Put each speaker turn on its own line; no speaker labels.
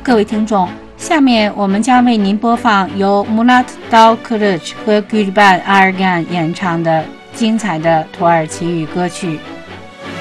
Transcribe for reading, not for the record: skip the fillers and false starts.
各位听众，下面我们将为您播放由 Murat Dalkılıç 和 Gülben Ergen 演唱的精彩的土耳其语歌曲。